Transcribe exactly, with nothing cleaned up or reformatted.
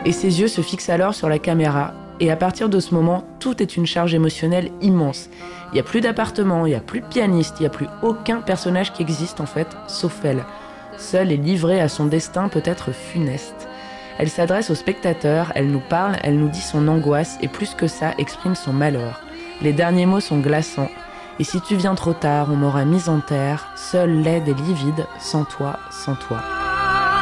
Et ses yeux se fixent alors sur la caméra. Et à partir de ce moment, tout est une charge émotionnelle immense. Il n'y a plus d'appartement, il n'y a plus de pianiste, il n'y a plus aucun personnage qui existe en fait, sauf elle. Seule et livrée à son destin peut-être funeste. Elle s'adresse au spectateur, elle nous parle, elle nous dit son angoisse et plus que ça, exprime son malheur. Les derniers mots sont glaçants. Et si tu viens trop tard, on m'aura mise en terre, seule, laide et livide, sans toi, sans toi.